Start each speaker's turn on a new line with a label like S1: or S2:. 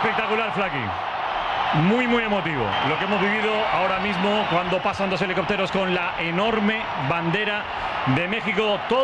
S1: Espectacular, Flaky. Muy, muy emotivo lo que hemos vivido ahora mismo cuando pasan dos helicópteros con la enorme bandera de México. Todo